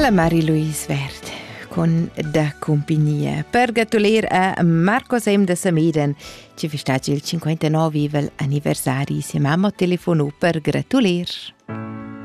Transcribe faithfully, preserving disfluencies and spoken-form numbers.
La Marie-Louise Verde con da compagnia per gratulir a Marco Sem de Sameden ci festeggia il cinquantanove anniversario. Siamo a telefono per gratulir.